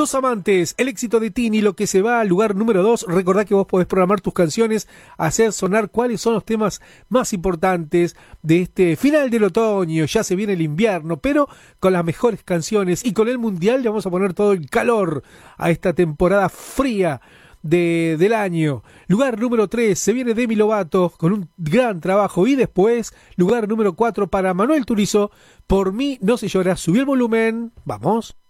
Los Amantes, el éxito de Tini, lo que se va al lugar número 2. Recordá que vos podés programar tus canciones, hacer sonar cuáles son los temas más importantes de este final del otoño. Ya se viene el invierno, pero con las mejores canciones y con el mundial le vamos a poner todo el calor a esta temporada fría del año. Lugar número 3, se viene Demi Lovato con un gran trabajo. Y después, lugar número 4 para Manuel Turizo, Por mí no se llora. Subí el volumen, vamos.